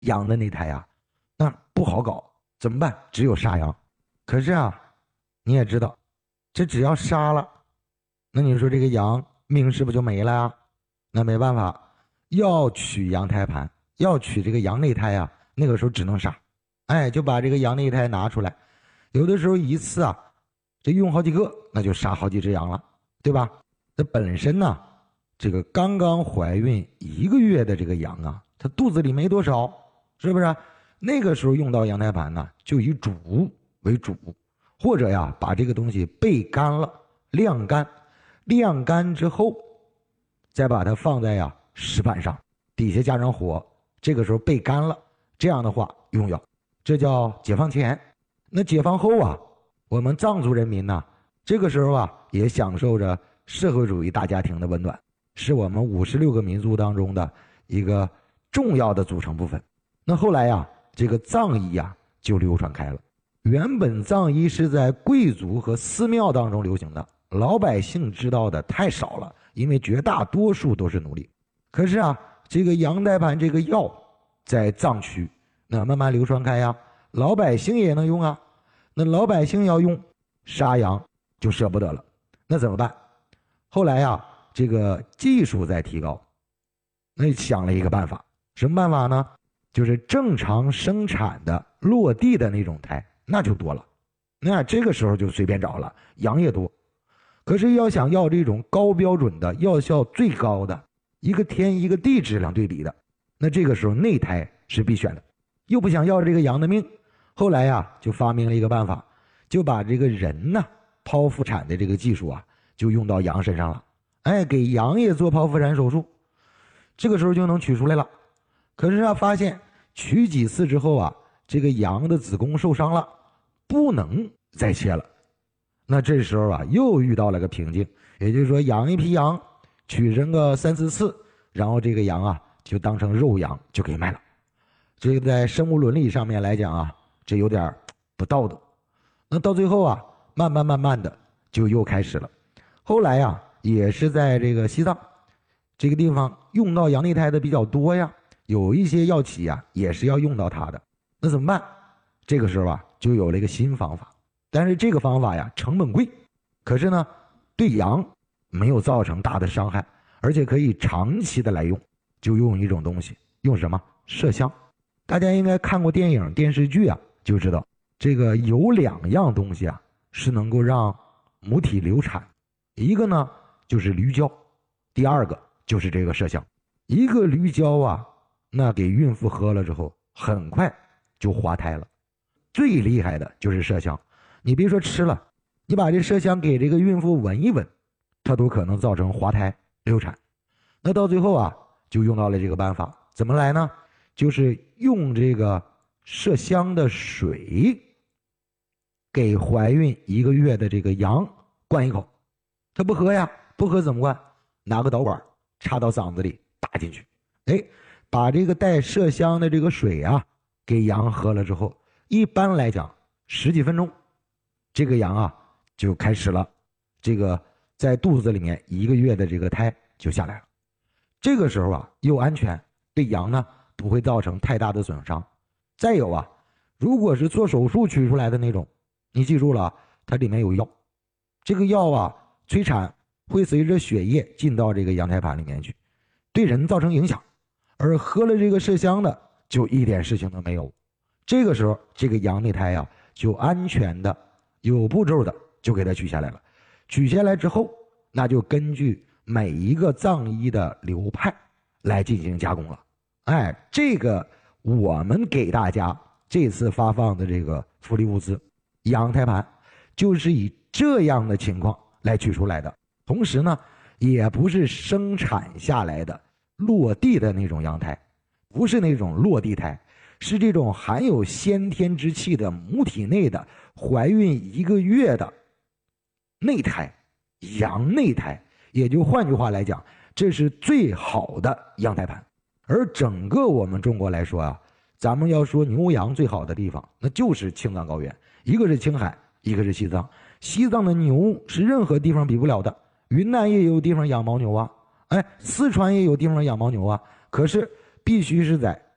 养的那胎啊，那不好搞，怎么办？只有杀羊。可是啊，你也知道，这只要杀了，那你说这个羊命是不是就没了呀？那没办法，要取羊胎盘，要取这个羊内胎啊，那个时候只能杀。哎，就把这个羊内胎拿出来，有的时候一次啊，这用好几个，那就杀好几只羊了，对吧？这本身呢，这个刚刚怀孕1个月的这个羊啊，它肚子里没多少，是不是？那个时候用到羊胎盘呢，就以煮为主，或者呀，把这个东西焙干了，晾干，晾干之后，再把它放在石板上，底下加上火，这个时候焙干了，这样的话用药，这叫解放前。那解放后啊，我们藏族人民呢，这个时候啊，也享受着社会主义大家庭的温暖，是我们56个民族当中的一个重要的组成部分。那后来呀，这个藏医呀就流传开了。原本藏医是在贵族和寺庙当中流行的，老百姓知道的太少了，因为绝大多数都是奴隶。可是啊，这个羊胎盘这个药在藏区那慢慢流传开呀，老百姓也能用啊。那老百姓要用，杀羊就舍不得了，那怎么办？后来呀，这个技术在提高，那想了一个办法，什么办法呢？就是正常生产的落地的那种胎，那就多了。那这个时候就随便找了，羊也多。可是要想要这种高标准的、药效最高的、一个天一个地质量对比的，那这个时候内胎是必选的。又不想要这个羊的命，后来呀就发明了一个办法，就把这个人呢剖腹产的这个技术啊，就用到羊身上了。哎，给羊也做剖腹产手术，这个时候就能取出来了。可是啊，发现取几次之后啊，这个羊的子宫受伤了，不能再切了。那这时候啊，又遇到了个瓶颈，也就是说，养一批羊，取上个3、4次，然后这个羊啊，就当成肉羊就给卖了。这个在生物伦理上面来讲啊，这有点不道德。那到最后啊，慢慢的就又开始了。后来呀，也是在这个西藏这个地方用到羊内胎的比较多呀。有一些药企啊也是要用到它的，那怎么办？这个时候啊就有了一个新方法，但是这个方法呀成本贵，可是呢对羊没有造成大的伤害，而且可以长期的来用，就用一种东西，用什么？麝香。大家应该看过电影电视剧啊，就知道这个有2样东西啊是能够让母体流产，一个呢就是驴胶，第2个就是这个麝香。一个驴胶啊，那给孕妇喝了之后，很快就滑胎了。最厉害的就是麝香，你别说吃了，你把这麝香给这个孕妇闻一闻，它都可能造成滑胎流产。那到最后啊，就用到了这个办法，怎么来呢？就是用这个麝香的水给怀孕1个月的这个羊灌一口，它不喝呀，不喝怎么灌？拿个导管插到嗓子里打进去，哎，把这个带麝香的这个水啊给羊喝了之后，一般来讲10几分钟，这个羊啊就开始了这个在肚子里面1个月的这个胎就下来了。这个时候啊又安全，对羊呢不会造成太大的损伤。再有啊，如果是做手术取出来的那种，你记住了，它里面有药，这个药啊催产会随着血液进到这个羊胎盘里面去，对人造成影响。而喝了这个麝香的就一点事情都没有。这个时候这个羊内胎啊就安全的有步骤的就给它取下来了。取下来之后，那就根据每一个藏医的流派来进行加工了。哎，这个我们给大家这次发放的这个福利物资羊胎盘就是以这样的情况来取出来的。同时呢，也不是生产下来的落地的那种羊胎，不是那种落地胎，是这种含有先天之气的母体内的怀孕1个月的内胎，羊内胎。也就换句话来讲，这是最好的羊胎盘。而整个我们中国来说啊，咱们要说牛羊最好的地方，那就是青藏高原，一个是青海，一个是西藏。西藏的牛是任何地方比不了的，云南也有地方养牦牛啊，哎，四川也有地方养牦牛啊，可是必须是在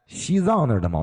西藏那儿的毛